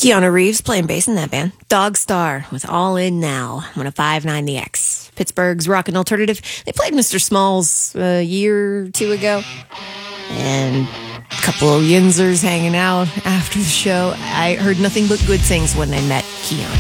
Keanu Reeves playing bass in that band. Dog Star with All In Now, 105.9 The X. Pittsburgh's rock and alternative. They played Mr. Smalls a year or two ago. And a couple of Yinzers hanging out after the show. I heard nothing but good things when they met Keanu.